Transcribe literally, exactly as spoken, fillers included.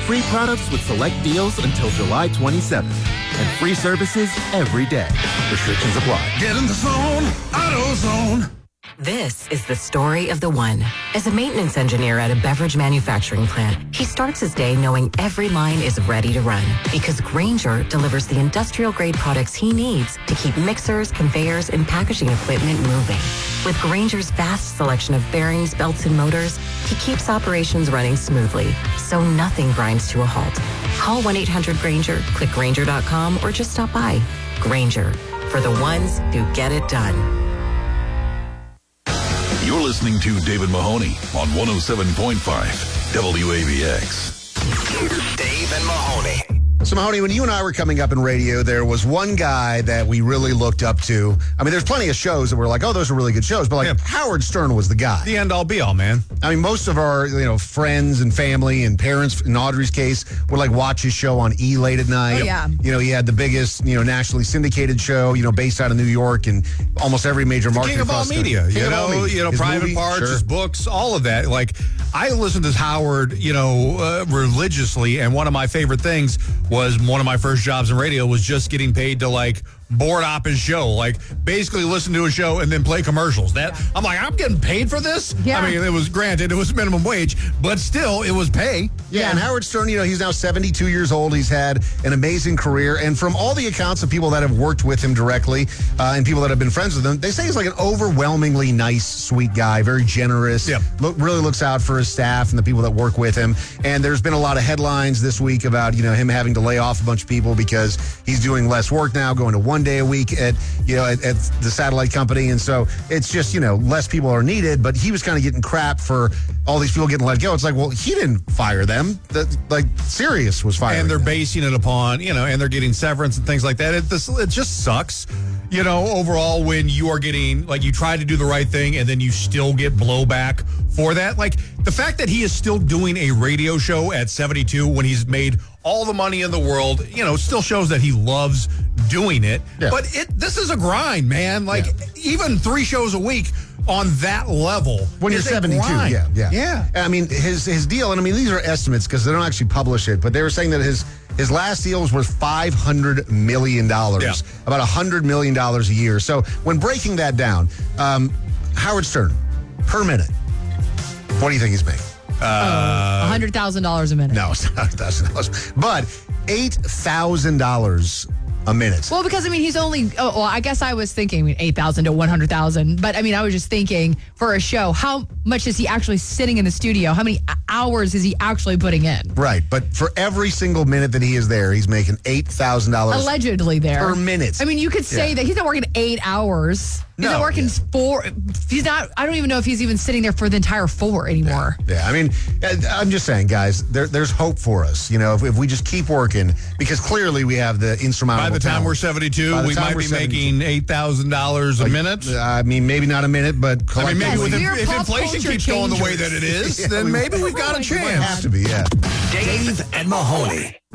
free products with select deals until July twenty-seventh. And free services every day. Restrictions apply. Get in the zone, AutoZone. This is the story of the one. As a maintenance engineer at a beverage manufacturing plant, he starts his day knowing every line is ready to run because Grainger delivers the industrial-grade products he needs to keep mixers, conveyors, and packaging equipment moving. With Grainger's vast selection of bearings, belts, and motors, he keeps operations running smoothly, so nothing grinds to a halt. Call one eight hundred Grainger, click Grainger dot com, or just stop by. Grainger, for the ones who get it done. You're listening to David Mahoney on one oh seven point five W A B X. Here's Dave and Mahoney. So, Mahoney, when you and I were coming up in radio, there was one guy that we really looked up to. I mean, there's plenty of shows that were like, oh, those are really good shows. But, like, yeah. Howard Stern was the guy. The end-all, be-all, man. I mean, most of our, you know, friends and family and parents, in Audrey's case, would, like, watch his show on E! late at night. Oh, yeah. You know, he had the biggest, you know, nationally syndicated show, you know, based out of New York and almost every major market. King of all media. King you of all know, media. you know, His private movie, parts, sure. his books, all of that. Like, I listened to Howard, you know, uh, religiously, and one of my favorite things was one of my first jobs in radio was just getting paid to, like, board op his show, like basically listen to a show and then play commercials. That yeah. I'm like, I'm getting paid for this. Yeah. I mean, it was granted it was minimum wage, but still it was pay. Yeah, yeah. And Howard Stern, you know, he's now seventy-two years old. He's had an amazing career, and from all the accounts of people that have worked with him directly uh, and people that have been friends with him, they say he's like an overwhelmingly nice, sweet guy, very generous. Yeah. Look, really looks out for his staff and the people that work with him. And there's been a lot of headlines this week about, you know, him having to lay off a bunch of people because he's doing less work now, going to one day a week at, you know, at, at the satellite company. And so it's just, you know, less people are needed, but he was kind of getting crap for all these people getting let go. It's like, well, he didn't fire them. That, like, Sirius was firing And they're them. basing it upon, you know, and they're getting severance and things like that. It, this, it just sucks, you know, overall when you are getting, like, you try to do the right thing and then you still get blowback for that. Like, the fact that he is still doing a radio show at seventy-two when he's made all the money in the world, you know, still shows that he loves doing it. Yeah. But it this is a grind, man. Like, yeah. even three shows a week on that level. When you're seventy-two, grind. yeah, yeah. Yeah. I mean, his his deal, and I mean, these are estimates because they don't actually publish it, but they were saying that his his last deal was worth five hundred million dollars, yeah. about one hundred million dollars a year. So when breaking that down, um, Howard Stern, per minute, what do you think he's making? Uh, one hundred thousand dollars a minute. No, it's not one hundred thousand dollars. But eight thousand dollars a minute. Well, because, I mean, he's only, oh, well, I guess I was thinking I mean, eight thousand to one hundred thousand. But, I mean, I was just thinking for a show, how much is he actually sitting in the studio? How many hours is he actually putting in? Right. But for every single minute that he is there, he's making eight thousand dollars. Allegedly there. Per minute. I mean, you could say yeah. that he's not working eight hours. He's no, not working yeah. four. He's not, I don't even know if he's even sitting there for the entire four anymore. Yeah, yeah. I mean, I'm just saying, guys, there, there's hope for us, you know, if, if we just keep working, because clearly we have the insurmountable By the time talent. we're seventy-two, By the we time might we're be seventy-two. making eight thousand dollars a Like, minute. I mean, maybe not a minute, but I mean, maybe Yes, with, we are if pop inflation culture keeps going the way changers. that it is, Yeah, then we- maybe we've got a It might chance. have to be, yeah. Dave and Mahoney.